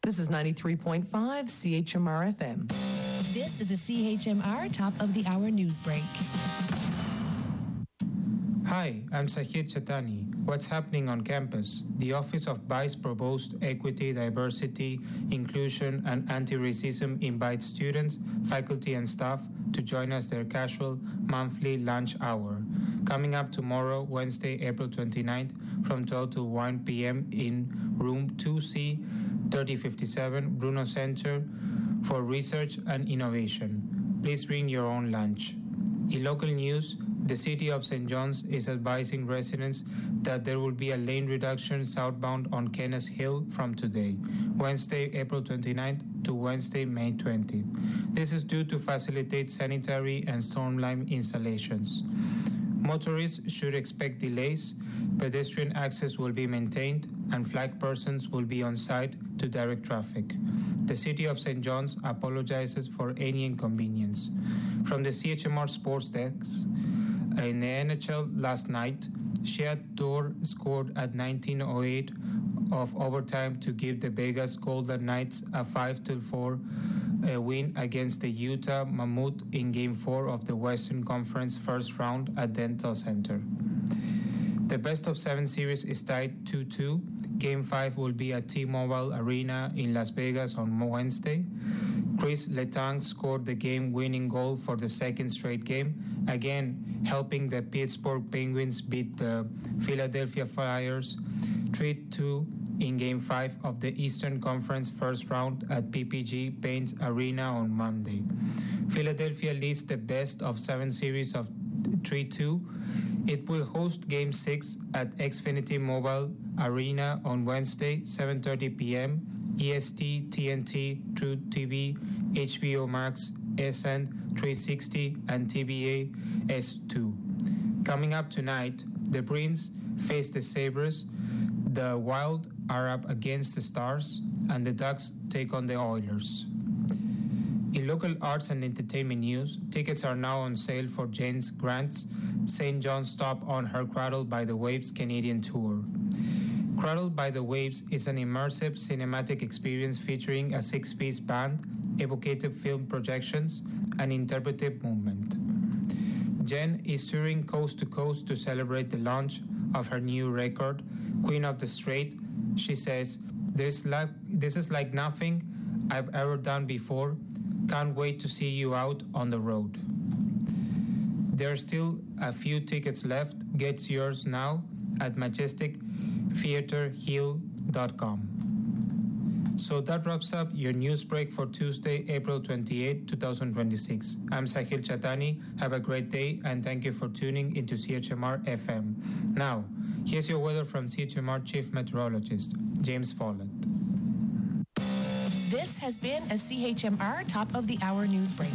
This is 93.5 CHMR FM. This is a CHMR Top of the Hour News Break. Hi, I'm Sahir Chatani. What's happening on campus? The Office of Vice Provost Equity, Diversity, Inclusion, and Anti-Racism invites students, faculty, and staff to join us their casual monthly lunch hour. Coming up tomorrow, Wednesday, April 29th, from 12 to 1 p.m. in room 2C, 3057, Bruno Center for Research and Innovation. Please bring your own lunch. In local news, the City of St. John's is advising residents that there will be a lane reduction southbound on Kenneth Hill from today, Wednesday, April 29th to Wednesday, May 20th. This is due to facilitate sanitary and stormline installations. Motorists should expect delays, pedestrian access will be maintained, and flag persons will be on site to direct traffic. The City of St. John's apologizes for any inconvenience. From the CHMR Sports Desk, in the NHL last night, Shea Dor scored at 19:08 of overtime to give the Vegas Golden Knights a 5-4 win against the Utah Mammoth in Game 4 of the Western Conference first round at Dental Center. The best-of-7 series is tied 2-2. Game 5 will be at T-Mobile Arena in Las Vegas on Wednesday. Chris Letang scored the game-winning goal for the second straight game, again helping the Pittsburgh Penguins beat the Philadelphia Flyers 3-2 in Game 5 of the Eastern Conference first round at PPG Paints Arena on Monday. Philadelphia leads the best-of-7 series of 3-2. It will host Game 6 at Xfinity Mobile Arena on Wednesday, 7:30 p.m. EST, TNT, True TV, HBO Max, SN 360, and TBA S2. Coming up tonight, the Bruins face the Sabres, the Wild are up against the Stars, and the Ducks take on the Oilers. In local arts and entertainment news, tickets are now on sale for Jane Grant's St. John's Stop on Her Cradle by the Waves Canadian Tour. Cradle by the Waves is an immersive cinematic experience featuring a 6-piece band, evocative film projections, and interpretive movement. Jen is touring coast to coast to celebrate the launch of her new record, Queen of the Strait. She says, "This is like nothing I've ever done before. Can't wait to see you out on the road." There are still a few tickets left. Get yours now at majestictheaterhill.com. So that wraps up your news break for Tuesday, April 28, 2026. I'm Sahil Chatani. Have a great day, and thank you for tuning into CHMR FM. Now, here's your weather from CHMR Chief Meteorologist, James Follett. This has been a CHMR Top of the Hour News Break.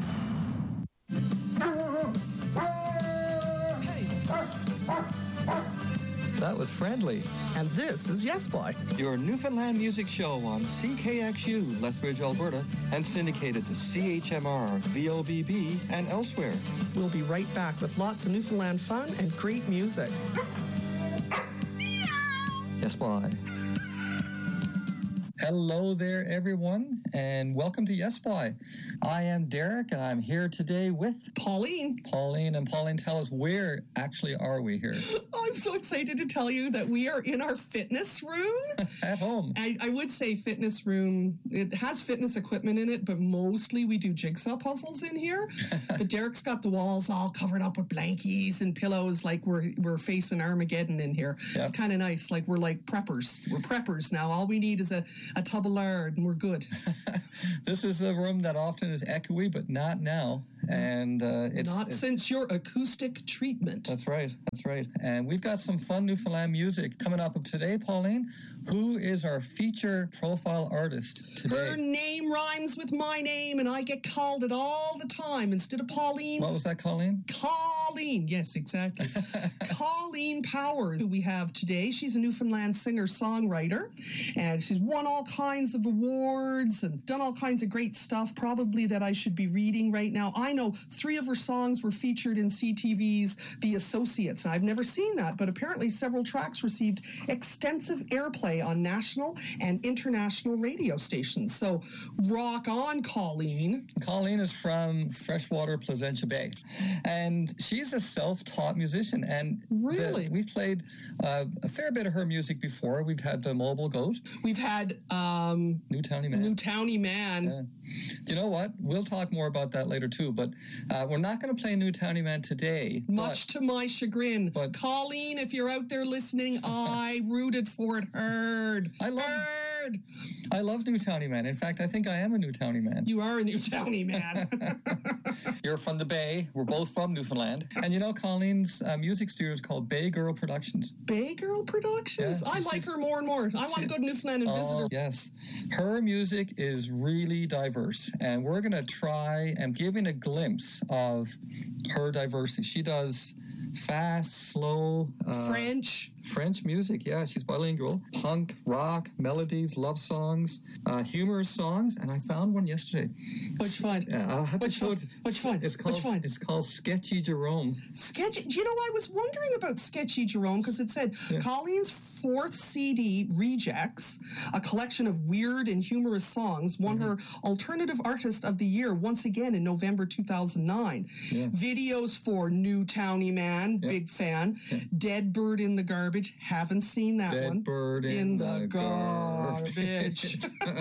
That was friendly. And this is Yes Boy. Your Newfoundland music show on CKXU, Lethbridge, Alberta, and syndicated to CHMR, VOBB, and elsewhere. We'll be right back with lots of Newfoundland fun and great music. Yes, boy. Hello there, everyone, and welcome to Yes Boy. I am Derek, and I'm here today with Pauline. And Pauline, tell us, where actually are we here? I'm so excited to tell you that we are in our fitness room. At home. I would say fitness room. It has fitness equipment in it, but mostly we do jigsaw puzzles in here. But Derek's got the walls all covered up with blankies and pillows, like we're facing Armageddon in here. Yep. It's kind of nice. Like we're like preppers. We're preppers now. All we need is a tub of lard and we're good. This is a room that often is echoey, but not now. And it's since your acoustic treatment. That's right. And we've got some fun Newfoundland music coming up today, Pauline. Who is our feature profile artist today? Her name rhymes with my name, and I get called it all the time instead of Pauline. What was that, Colleen? Colleen, yes, exactly. Colleen Powers, who we have today. She's a Newfoundland singer-songwriter, and she's won all kinds of awards and done all kinds of great stuff, probably that I should be reading right now. I I know 3 of her songs were featured in CTV's The Associates. I've never seen that, but apparently several tracks received extensive airplay on national and international radio stations. So rock on, Colleen. Colleen is from Freshwater, Placentia Bay, and she's a self-taught musician. And Really? we've played a fair bit of her music before. We've had the Mobile Goat, We've had New Townie Man. New Townie Man. Yeah. Do you know what? We'll talk more about that later too, but we're not going to play New Townie Man today. Much to my chagrin. but- Colleen, if you're out there listening, I rooted for it hard. I love New Townie Man. In fact, I think I am a New Townie Man. You are a New Townie Man. You're from the Bay. We're both from Newfoundland. And you know, Colleen's music studio is called Bay Girl Productions. Bay Girl Productions. Yeah, I like her more and more. I want to go to Newfoundland and visit her. Yes. Her music is really diverse, and we're going to try and giving a glimpse of her diversity. She does fast, slow, French music. Yeah, she's bilingual. Punk, rock, melodies, love songs, humorous songs, and I found one yesterday. Which one? I'll have to show it. Which one? It's called. Which one? It's called Sketchy Jerome. Sketchy. You know, I was wondering about Sketchy Jerome because it said Colleen's 4th CD, Rejects, a collection of weird and humorous songs, won her Alternative Artist of the Year once again in November 2009. Yeah. Videos for New Townie Man, big fan. Dead Bird in the Garbage, haven't seen that one. Dead Bird in the Garbage.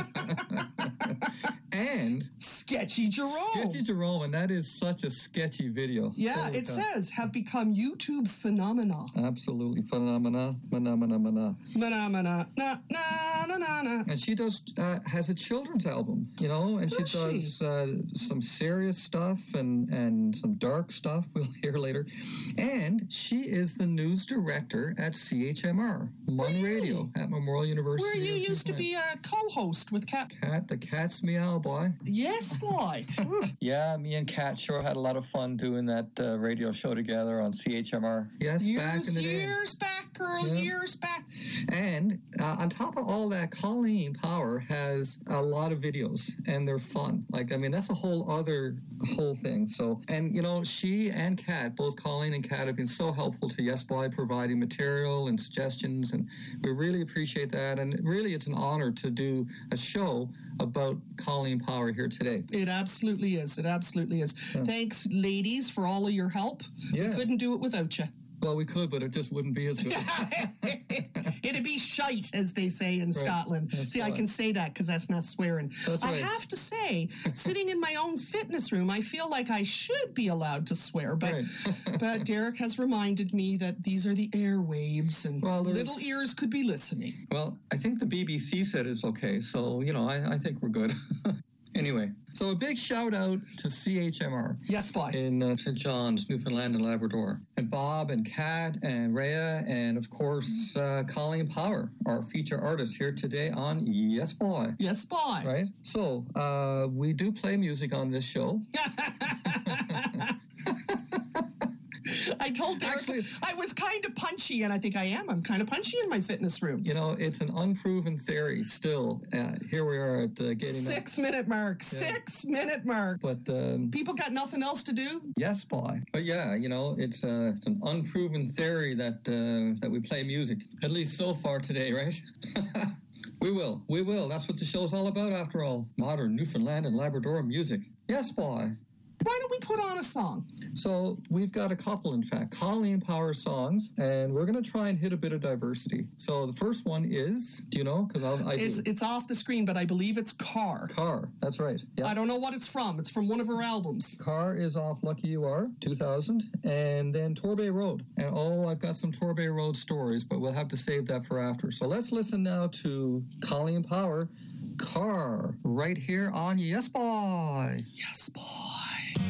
And Sketchy Jerome. Sketchy Jerome, and that is such a sketchy video. Yeah, Holy it cow. says have become YouTube phenomena. Absolutely phenomena. Phenomena. Na na na na na na. And she does has a children's album, you know, and she Does does some serious stuff and some dark stuff we'll hear later. And she is the news director at CHMR, Mun Radio at Memorial University. Where you of used to Newfoundland. be a co-host with Kat. The cat's meow, boy. Yes, boy. Yeah, me and Kat sure had a lot of fun doing that radio show together on CHMR. Yes, back in the day. Years back, girl, Yeah. years back. And on top of all that, Colleen Power has a lot of videos, and they're fun. Like, I mean, that's a whole thing. So, and you know, she and Kat, both Colleen and Kat, have been so helpful to Yes Boy, providing material and suggestions, and we really appreciate that. And really, it's an honor to do a show about Colleen Power here today. It absolutely is. It absolutely is. Yeah. Thanks, ladies, for all of your help. Yeah. We couldn't do it without you. Well, we could, but it just wouldn't be as good. It'd be shite, as they say in Scotland. That's See, I right. can say that because that's not swearing. That's I right. have to say, sitting in my own fitness room, I feel like I should be allowed to swear, but Right. but Derek has reminded me that these are the airwaves and Well, there's- little ears could be listening. Well, I think the BBC said it's okay, so, you know, I think we're good. Anyway, so a big shout out to CHMR Yes, boy. in St. John's, Newfoundland and Labrador. And Bob and Kat and Rhea and, of course, Colleen Power, our feature artist here today on Yes Boy. Yes, boy. Right? So, we do play music on this show. I told Derek Actually- I was kind of punchy, and I think I am. I'm kind of punchy in my fitness room. You know, it's an unproven theory still. Here we are at getting 6-minute mark. 6-minute mark. But People got nothing else to do. Yes, boy. But yeah, you know, it's an unproven theory that we play music. At least so far today, right? We will. That's what the show's all about, after all. Modern Newfoundland and Labrador music. Yes, boy. Why don't we put on a song? So we've got a couple, in fact, Colleen Power songs, and we're going to try and hit a bit of diversity. So the first one is, do you know? Because I do. It's off the screen, but I believe it's Car. Car. That's right. Yep. I don't know what it's from. It's from one of her albums. Car is off Lucky You Are, 2000, and then Torbay Road. And I've got some Torbay Road stories, but we'll have to save that for after. So let's listen now to Colleen Power, Car, right here on Yes Boy. Yes, boy.